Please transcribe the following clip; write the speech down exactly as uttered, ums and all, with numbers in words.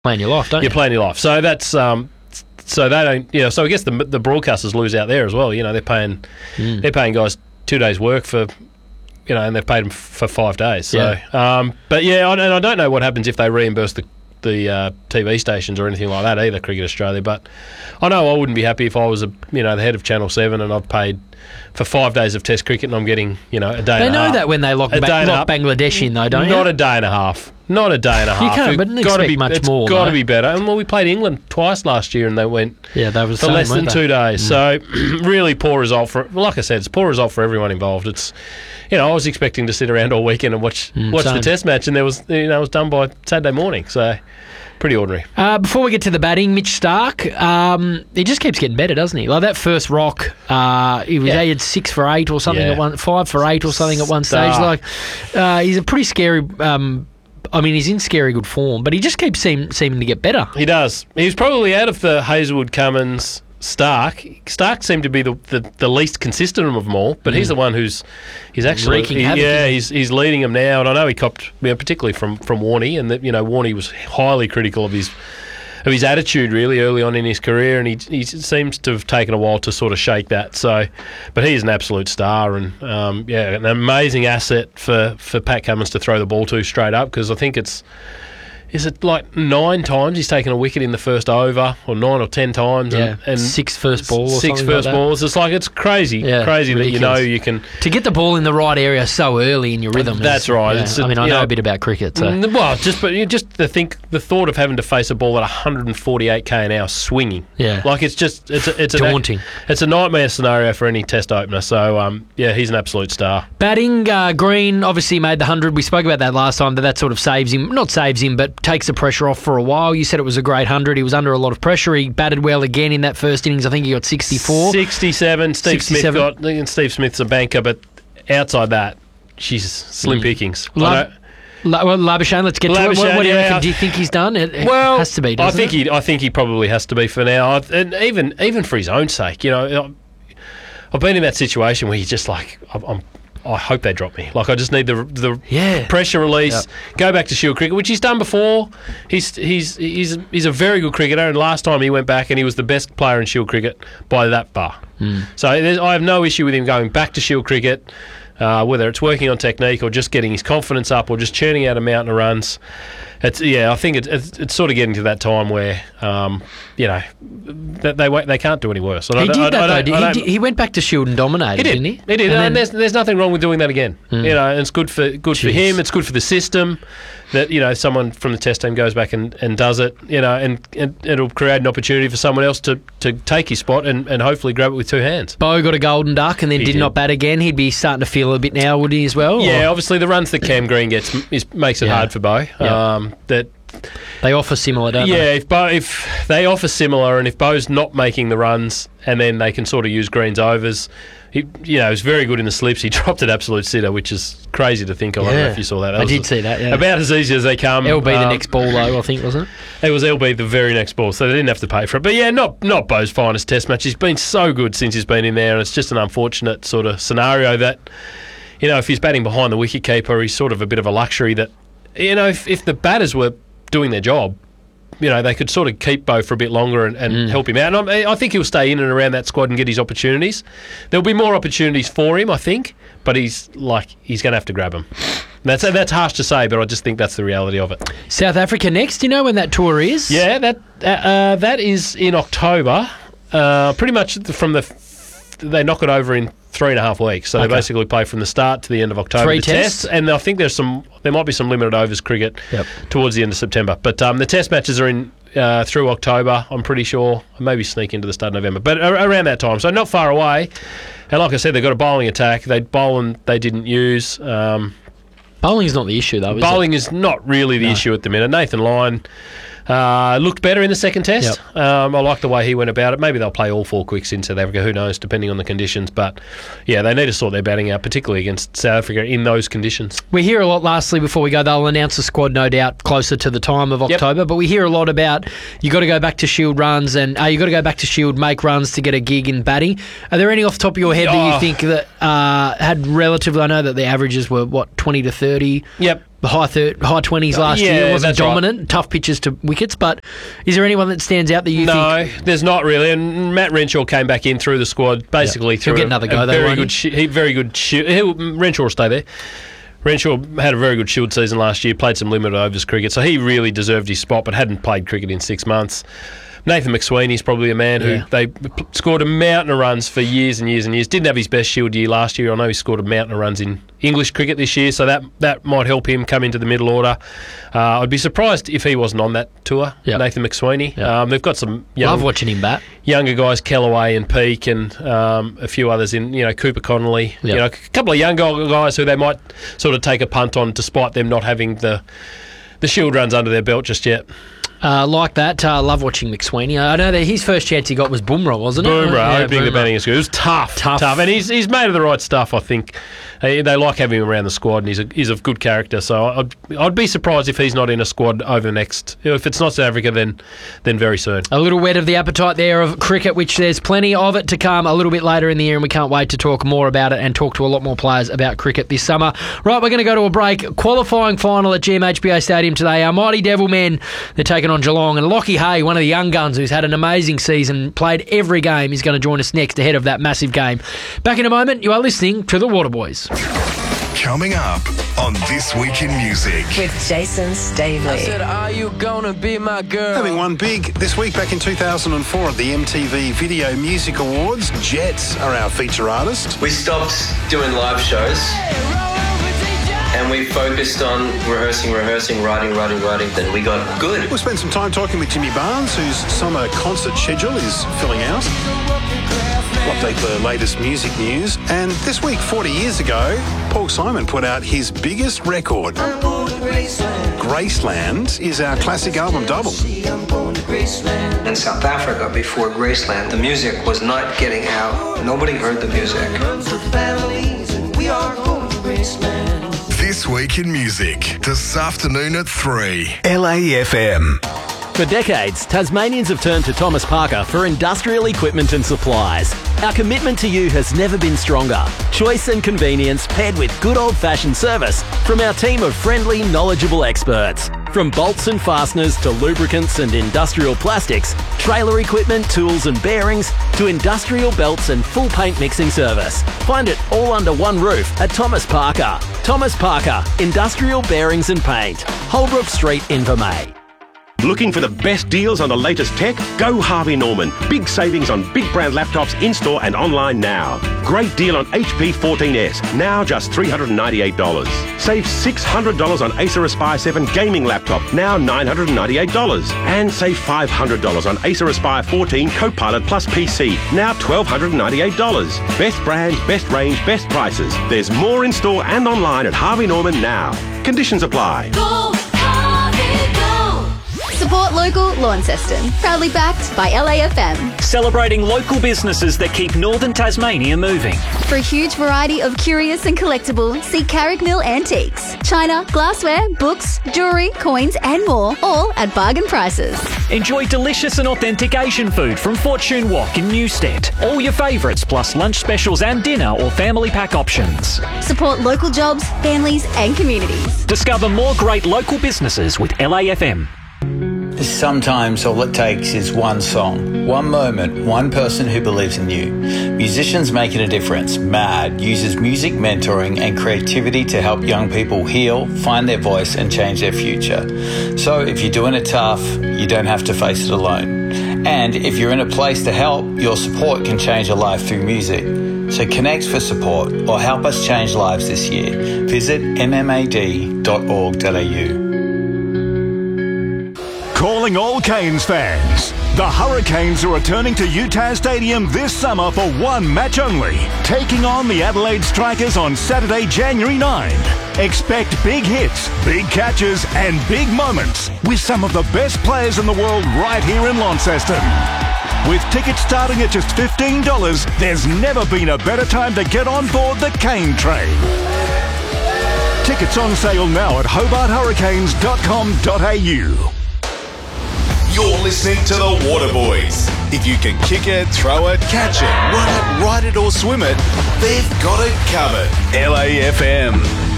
playing your life, don't you? You're playing your life. So that's um, so they don't. You know, so I guess the the broadcasters lose out there as well. You know, they're paying mm. they're paying guys two days' work for. You know, and they've paid them for five days. So, yeah. Um, but yeah, I, and I don't know what happens if they reimburse the the uh, T V stations or anything like that either, Cricket Australia. But I know I wouldn't be happy if I was a you know the head of Channel Seven and I've paid for five days of Test cricket and I'm getting you know a day. They and a know half. that when they lock, ba- lock Bangladesh in, though, don't you? Not a day and a half. Not a day and a half. You can't, but it's gotta expect be, much it's more. It's got to though. be better. And well, we played England twice last year, and they went yeah, that was for same, less than they? two days. Mm. So really poor result for. Like I said, it's a poor result for everyone involved. It's you know I was expecting to sit around all weekend and watch mm, watch same. the Test match, and there was you know it was done by Saturday morning. So pretty ordinary. Uh, before we get to the batting, Mitch Starc, um, he just keeps getting better, doesn't he? Like that first rock, uh, he was yeah. he had six for eight or something yeah. at one, five for eight or something at one Starc. stage. Like uh, he's a pretty scary. Um, I mean, he's in scary good form, but he just keeps seem, seeming to get better. He does. He's probably out of the Hazelwood, Cummins, Starc. Starc seemed to be the, the, the least consistent of them all, but mm. he's the one who's he's actually Wreaking he, havoc. yeah he's he's leading them now, and I know he copped you know, particularly from from Warney, and that you know Warney was highly critical of his of his attitude really early on in his career, and he he seems to have taken a while to sort of shake that. So, but he's an absolute star, and um, yeah, an amazing asset for for Pat Cummins to throw the ball to straight up because I think it's. Is it like nine times he's taken a wicket in the first over, or nine or ten times? Yeah, and, and six first ball or six something first like that. balls. It's like it's crazy, yeah, crazy ridiculous. that you know you can to get the ball in the right area so early in your rhythm. That's is, right. Yeah. It's a, I mean, I know, know a bit about cricket. So. Well, just but you just the think the thought of having to face a ball at one hundred forty-eight k an hour swinging, yeah, like it's just it's a, it's daunting. A, it's a nightmare scenario for any Test opener. So um, yeah, he's an absolute star. Batting, uh, Green obviously made the hundred. We spoke about that last time. That that sort of saves him, not saves him, but takes the pressure off for a while. You said it was a great hundred. He was under a lot of pressure. He batted well again in that first innings. I think he got sixty-four. sixty-seven. Steve sixty-seven. Smith got. And Steve Smith's a banker, but outside that, she's slim mm. pickings. La- La- well, Labuschagne, let's get to it. What, what do you yeah. reckon? Do you think he's done? It, it well, has to be. I think it? he. I think he probably has to be for now, and even even for his own sake. You know, I've been in that situation where he's just like, I'm. I'm I hope they drop me. Like I just need the the yeah. pressure release. Yep. Go back to Shield cricket, which he's done before. He's he's he's he's a very good cricketer, and last time he went back and he was the best player in Shield cricket by that bar. Mm. So I have no issue with him going back to Shield cricket, uh, whether it's working on technique or just getting his confidence up or just churning out a mountain of runs. It's yeah, I think it's it's, it's sort of getting to that time where um, you know they they, they can't do any worse. He did I, that I, though. I he, did, he went back to Shield and dominated, he did. didn't he? He did. And and then, there's there's nothing wrong with doing that again. Mm. You know, and it's good for good Jeez. for him. It's good for the system that you know someone from the Test team goes back and, and does it. You know, and, and it'll create an opportunity for someone else to, to take his spot and, and hopefully grab it with two hands. Bo got a golden duck and then did, did not bat again. He'd be starting to feel a bit now, would he as well? Yeah, or? obviously the runs that Cam Green gets is, makes it Yeah. hard for Bo. Yeah. Um, that. They offer similar, don't yeah, they? if Bo, if they offer similar, and if Bo's not making the runs, and then they can sort of use Green's overs, he, you know, he's very good in the slips. He dropped an absolute sitter, which is crazy to think of. Yeah. I don't know if you saw that. that I was did see that. Yeah, about as easy as they come. L B um, the next ball though, I think, wasn't it? It was L B the very next ball, so they didn't have to pay for it. But yeah, not not Bo's finest Test match. He's been so good since he's been in there, and it's just an unfortunate sort of scenario that, you know, if he's batting behind the wicketkeeper, he's sort of a bit of a luxury that, you know, if, if the batters were doing their job, you know, they could sort of keep Bo for a bit longer and, and Mm. help him out. And I, I think he'll stay in and around that squad and get his opportunities. There'll be more opportunities for him, I think, but he's like he's going to have to grab them. That's that's harsh to say, but I just think that's the reality of it. South Africa next. Do you know when that tour is? Yeah, that uh, uh, that is in October. Uh, pretty much from the f- they knock it over in three and a half weeks. So Okay. they basically play from the start to the end of October. Three the tests? and I think there's some there might be some limited overs cricket Yep. towards the end of September. But um, the test matches are in uh, through October. I'm pretty sure, maybe sneak into the start of November, but a- around that time. So not far away. And like I said, they've got a bowling attack. They bowl and they didn't use. Um, Bowling's not the issue though. Is bowling it? is not really the No. issue at the minute. Nathan Lyon uh, looked better in the second test. Um, I like the way he went about it. Maybe they'll play all four quicks in South Africa. Who knows, depending on the conditions. But yeah, they need to sort their batting out, particularly against South Africa in those conditions. We hear a lot, lastly, before we go, they'll announce the squad, no doubt, closer to the time of Yep. October, but we hear a lot about you got to go back to Shield runs and uh, you got to go back to Shield, make runs to get a gig in batting. Are there any off the top of your head that you Oh. think that uh, had relatively, I know that the averages were, what, twenty to thirty? Yep. the high thir- high twenties last Yeah, year. Wasn't that's right. dominant, tough pitches to wickets. But is there anyone that stands out that you No, think? there's not really. And Matt Renshaw came back in through the squad, basically He'll through get a- another a go, though, very won't good, he? shi he, very good. Shi he'll, Renshaw will stay there. Renshaw had a very good Shield season last year. Played some limited overs cricket, so he really deserved his spot, but hadn't played cricket in six months. Nathan McSweeney's probably a man Yeah. who they p- scored a mountain of runs for years and years and years. Didn't have his best Shield year last year. I know he scored a mountain of runs in English cricket this year, so that that might help him come into the middle order. Uh, I'd be surprised if he wasn't on that tour, Yep. Nathan McSweeney. Yep. Um, they've got some young, Love watching him bat. younger guys, Kellaway and Peake, and um, a few others in, you know, Cooper Connolly. Yep. You know, a couple of young guys who they might sort of take a punt on, despite them not having the the Shield runs under their belt just yet. Uh, like that, uh, love watching McSweeney. I know that his first chance he got was Bumrah, wasn't it? Boomerang, Yeah, opening the Boomerang. batting school. It was tough, Tough. tough, and he's he's made of the right stuff. I think they, they like having him around the squad, and he's a, he's of good character. So I'd I'd be surprised if he's not in a squad over next. If it's not South Africa, then then very soon. A little whet of the appetite there of cricket, which there's plenty of it to come a little bit later in the year, and we can't wait to talk more about it and talk to a lot more players about cricket this summer. Right, we're going to go to a break. Qualifying final at G M H B A Stadium today. Our mighty Devil men, they're taking on Geelong, and Lockie Hay, one of the young guns who's had an amazing season, played every game, is going to join us next ahead of that massive game. Back in a moment, you are listening to the Waterboys. Coming up on This Week in Music. With Jason Stavely. Are you gonna be my girl? Having won big this week back in two thousand four at the M T V Video Music Awards, Jets are our feature artist. We stopped doing live shows and we focused on rehearsing, rehearsing, writing, writing, writing. Then we got good. We'll spend some time talking with Jimmy Barnes, whose summer concert schedule is filling out. We'll update the latest music news. And this week, forty years ago, Paul Simon put out his biggest record. Graceland is our classic album double. In South Africa, before Graceland, the music was not getting out. Nobody heard the music. This Week in Music, this afternoon at three. L A F M. For decades, Tasmanians have turned to Thomas Parker for industrial equipment and supplies. Our commitment to you has never been stronger. Choice and convenience paired with good old-fashioned service from our team of friendly, knowledgeable experts. From bolts and fasteners to lubricants and industrial plastics, trailer equipment, tools and bearings, to industrial belts and full paint mixing service. Find it all under one roof at Thomas Parker. Thomas Parker, Industrial Bearings and Paint. Holbrook Street, Invermay. Looking for the best deals on the latest tech? Go Harvey Norman. Big savings on big brand laptops in-store and online now. Great deal on H P fourteen S, now just three hundred ninety-eight dollars. Save six hundred dollars on Acer Aspire seven gaming laptop, now nine hundred ninety-eight dollars. And save five hundred dollars on Acer Aspire fourteen Copilot Plus P C, now one thousand two hundred ninety-eight dollars. Best brands, best range, best prices. There's more in-store and online at Harvey Norman now. Conditions apply. Go, Harvey, go! Support local, Launceston. Proudly backed by L A F M. Celebrating local businesses that keep northern Tasmania moving. For a huge variety of curious and collectible, see Carrick Mill Antiques. China, glassware, books, jewellery, coins and more, all at bargain prices. Enjoy delicious and authentic Asian food from Fortune Wok in Newstead. All your favourites plus lunch specials and dinner or family pack options. Support local jobs, families and communities. Discover more great local businesses with L A F M. Sometimes all it takes is one song, one moment, one person who believes in you. Musicians Making a Difference, MAD, uses music mentoring and creativity to help young people heal, find their voice and change their future. So if you're doing it tough, you don't have to face it alone. And if you're in a place to help, your support can change a life through music. So connect for support or help us change lives this year. Visit m m a d dot org dot a u. Calling all Canes fans. The Hurricanes are returning to U T A S Stadium this summer for one match only, taking on the Adelaide Strikers on Saturday, January ninth. Expect big hits, big catches and big moments with some of the best players in the world right here in Launceston. With tickets starting at just fifteen dollars, there's never been a better time to get on board the Cane train. Tickets on sale now at hobart hurricanes dot com dot a u. You're listening to the Waterboys. If you can kick it, throw it, catch it, run it, ride it or swim it, they've got it covered. L A F M.